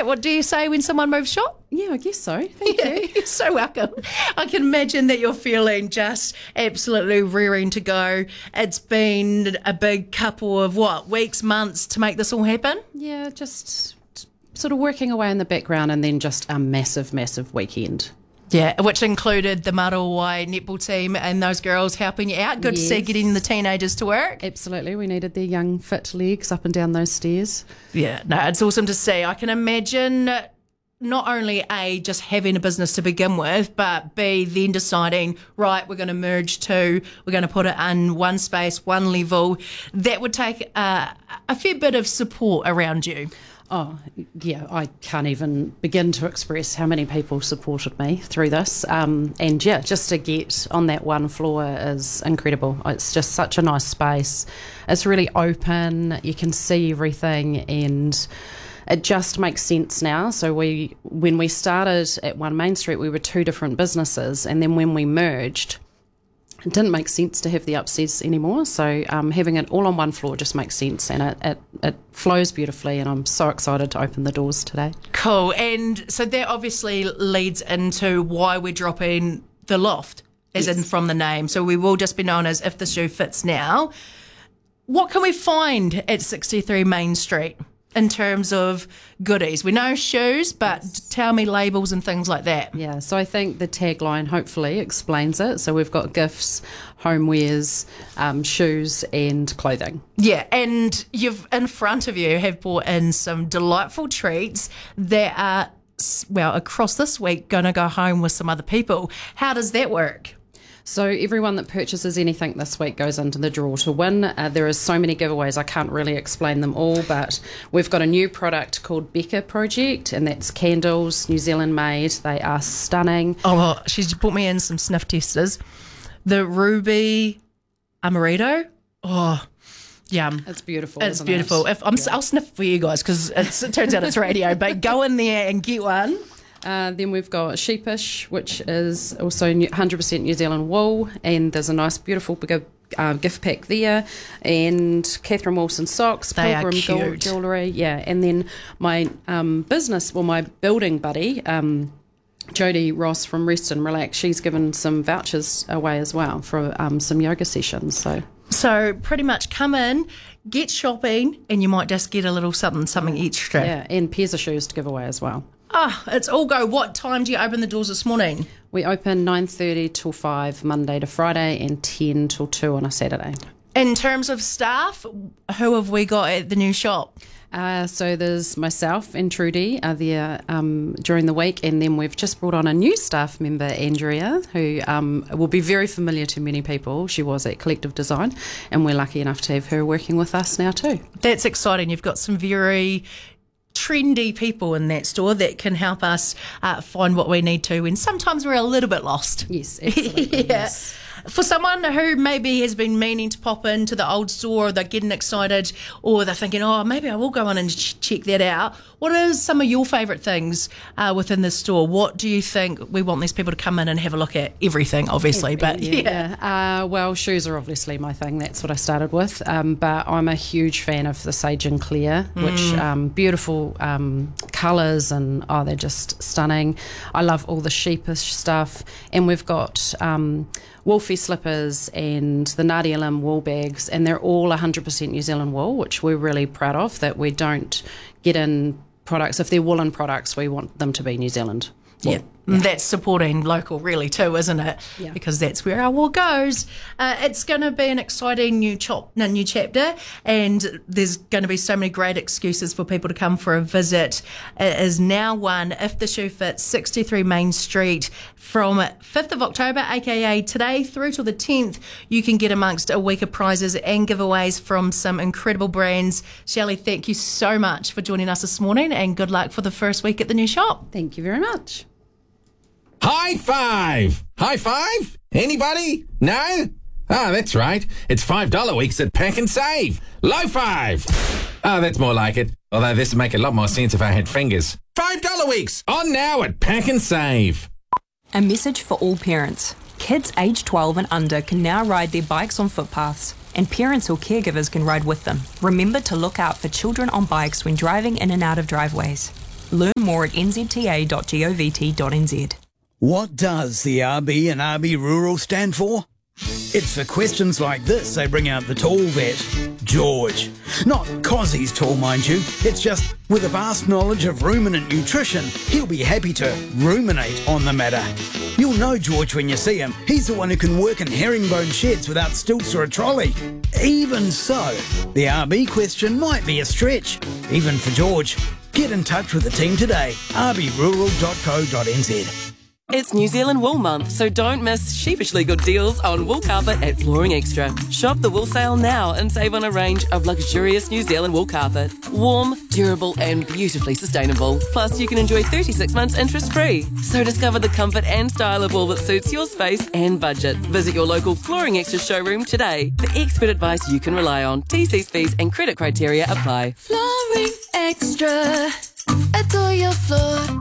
that what do you say when someone moves shop? Yeah, I guess so. Thank you. You're so welcome. I can imagine that you're feeling just absolutely rearing to go. It's been a big couple of, weeks, months to make this all happen? Yeah, just sort of working away in the background and then just a massive, massive weekend. Yeah, which included the Marawai netball team and those girls helping you out. Good to see getting the teenagers to work. Absolutely. We needed their young, fit legs up and down those stairs. Yeah, no, it's awesome to see. I can imagine not only A, just having a business to begin with, but B, then deciding, right, we're going to merge two, we're going to put it in one space, one level. That would take a fair bit of support around you. Oh, yeah, I can't even begin to express how many people supported me through this. And yeah, just to get on that one floor is incredible. It's just such a nice space. It's really open. You can see everything and it just makes sense now. So when we started at One Main Street, we were two different businesses. And then when we merged, it didn't make sense to have the upstairs anymore, so having it all on one floor just makes sense, and it flows beautifully, and I'm so excited to open the doors today. Cool, and so that obviously leads into why we're dropping the loft, as in from the name, so we will just be known as If the Shoe Fits now. What can we find at 63 Main Street in terms of goodies? We know shoes, but tell me labels and things like that. Yeah, so I think the tagline hopefully explains it. So we've got gifts, homewares, shoes and clothing. Yeah, and you've in front of you have brought in some delightful treats that are, across this week going to go home with some other people. How does that work? So everyone that purchases anything this week goes into the draw to win. There are so many giveaways, I can't really explain them all, but we've got a new product called Becca Project, and that's candles, New Zealand made. They are stunning. Oh, well, she's brought me in some sniff testers. The Ruby Amaretto. Oh, yum. It's beautiful. It's beautiful. I'll sniff for you guys because it turns out it's radio, but go in there and get one. Then we've got Sheepish, which is also 100% New Zealand wool, and there's a nice, beautiful bigger gift pack there, and Catherine Wilson socks, they Pilgrim are cute. jewellery, yeah, and then my my building buddy, Jodie Ross from Rest and Relax, she's given some vouchers away as well for some yoga sessions. So pretty much come in, get shopping, and you might just get a little something extra. Yeah, and pairs of shoes to give away as well. It's all go. What time do you open the doors this morning? We open 9:30 till 5 Monday to Friday and 10 till 2 on a Saturday. In terms of staff, who have we got at the new shop? So there's myself and Trudy are there during the week, and then we've just brought on a new staff member, Andrea, who will be very familiar to many people. She was at Collective Design, and we're lucky enough to have her working with us now too. That's exciting. You've got some very trendy people in that store that can help us find what we need to, and sometimes we're a little bit lost. Yes, absolutely. Yeah. Yes. For someone who maybe has been meaning to pop into the old store, or they're getting excited, or they're thinking, maybe I will go in and check that out. What are some of your favourite things within the store? What do you think we want these people to come in and have a look at? Everything, obviously, but yeah. Well, shoes are obviously my thing. That's what I started with. But I'm a huge fan of the Sage and Clear, which beautiful colours, and they're just stunning. I love all the sheepish stuff, and we've got Wolfie slippers and the Nadia Lim wool bags, and they're all 100% New Zealand wool, which we're really proud of, that we don't get in products. If they're woolen products, we want them to be New Zealand wool. Yeah. That's supporting local really too, isn't it? Yeah. Because that's where our war goes. It's going to be an exciting new chapter, and there's going to be so many great excuses for people to come for a visit. It is now one, If the Shoe Fits, 63 Main Street, from 5th of October, aka today, through till the 10th. You can get amongst a week of prizes and giveaways from some incredible brands. Shelley, thank you so much for joining us this morning, and good luck for the first week at the new shop. Thank you very much. High five! High five? Anybody? No? That's right. It's $5 weeks at Pack and Save. Low five! That's more like it. Although this would make a lot more sense if I had fingers. $5 weeks! On now at Pack and Save. A message for all parents. Kids aged 12 and under can now ride their bikes on footpaths, and parents or caregivers can ride with them. Remember to look out for children on bikes when driving in and out of driveways. Learn more at nzta.govt.nz. What does the RB and RB Rural stand for? It's for questions like this they bring out the tall vet, George. Not 'cause he's tall, mind you. It's just with a vast knowledge of ruminant nutrition, he'll be happy to ruminate on the matter. You'll know George when you see him. He's the one who can work in herringbone sheds without stilts or a trolley. Even so, the RB question might be a stretch, even for George. Get in touch with the team today, rbrural.co.nz. It's New Zealand Wool Month, so don't miss sheepishly good deals on wool carpet at Flooring Extra. Shop the wool sale now and save on a range of luxurious New Zealand wool carpet. Warm, durable and beautifully sustainable. Plus, you can enjoy 36 months interest-free. So discover the comfort and style of wool that suits your space and budget. Visit your local Flooring Extra showroom today for expert advice you can rely on. TC's fees and credit criteria apply. Flooring Extra. Adore your floor.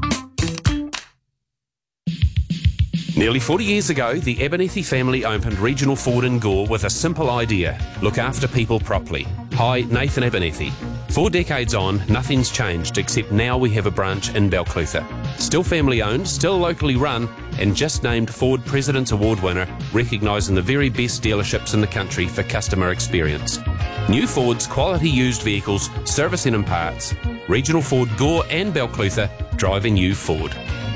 Nearly 40 years ago, the Abernethy family opened Regional Ford in Gore with a simple idea: look after people properly. Hi, Nathan Abernethy. 4 decades on, nothing's changed except now we have a branch in Balclutha. Still family owned, still locally run, and just named Ford President's Award winner, recognising the very best dealerships in the country for customer experience. New Fords, quality used vehicles, servicing and parts. Regional Ford Gore and Balclutha, driving you Ford.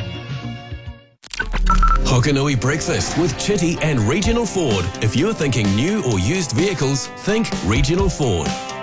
Hokanui Breakfast with Chitty and Regional Ford. If you're thinking new or used vehicles, think Regional Ford.